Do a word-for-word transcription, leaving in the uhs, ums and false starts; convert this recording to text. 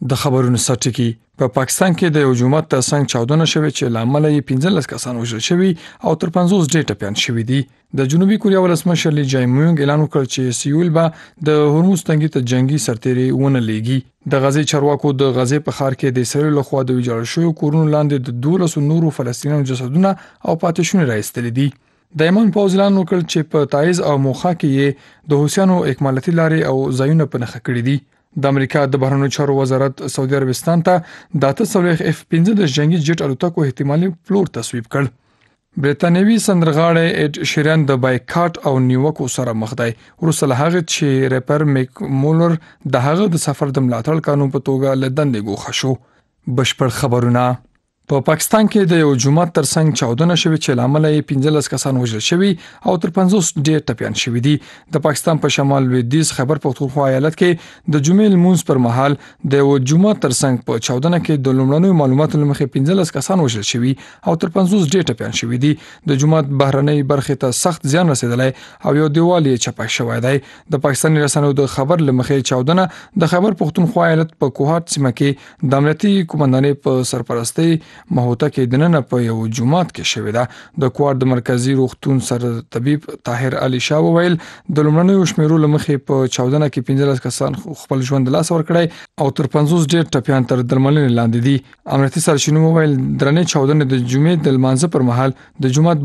د خبرونو سرټکی په پا پاکستان کې د یو جومات ترڅنګ چاودنه شوې چې له امله یې پنځلس کسان وژل شوي او تر پنځوس ډېر ټپیان شوي دي. د جنوبي کوریا ولسمشر لی جای مونګ اعلان وکړ چې سیول به د هرمز تنګي ته جنگي سرتېري ونه لیږي. د غزې چارواکو د غزې په ښار کې د اسرائیل لخوا د ویجاړ شویو کورونو لاندې د دولس نورو فلسطینیانو جسدونه او پاتې شونې راایستلې دي. د یمن پوځ اعلان وکړ چې په تایز او موخه کې یې د حوثیانو اکمالاتي لارې او ځایونه په نښه کړي دي. د امریکا د بهرنیو چارو وزارت سعودي عربستان ته د اته څلوېښت اف پنځه جنگي جټ الوتکو احتمالي پلور تصویب کړ. برتانیوي سندرغاړی اډ شیران د بایکاټ او نیوکو سره مخ دی وروسته له هغه چې ریپر میک مولر د هغه د سفر د ملاتړ قانون په توګه له دندې ګوښه شو. بشپړ خبرونه په پا پاکستان کې د یو جومات ترڅنګ چاودنه شوې چې له امله یې پنځلس کسان وژل شوي او تر پنځوس ډېر ټپیان شوي دي. د پاکستان په شمال لویدیځ خیبر پختونخوا ایالت کې د جمعې لمونځ پر مهال د یو جومات ترڅنګ په چاودنه کې د لومړنیو معلوماتو له مخې پنځلس کسان وژل شوي او تر پنځوس ډېر ټپیان شوي دي. د جومات بهرنۍ برخې ته سخت زیان رسیدلی او یو دیوال یې چپه شوی دی. د پاکستاني رسنیو د خبر له مخې چاودنه د خیبر پختونخوا ایالت په کوهات سیمه کې د امنیتي قومندانۍ په سرپرستۍ مهوته کې دننه په یو جومات کې شوې ده. د کوار د مرکزی روغتون سر طبيب طاهر علي شاه وویل د لومړنیو شمیرو له مخې په چاودنه کې پنځلس کسان خپل ژوند لاس ورکړی او تر پنځوس ډېر ټپیان تر درملنې لاندې دي. امنیتي سرچینو وویل درنې چاودنې د جمعې د لمانځه پر مهال د جومات